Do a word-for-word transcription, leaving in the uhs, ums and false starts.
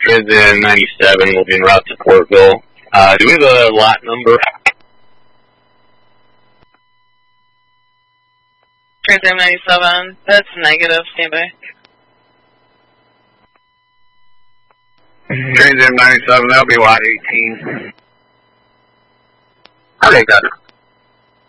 Trans Am ninety-seven will be en route to Portville. Uh, do we have a lot number? Trans Am ninety-seven, that's negative, standby. Trans Am ninety-seven, that'll be lot eighteen. Okay, got it.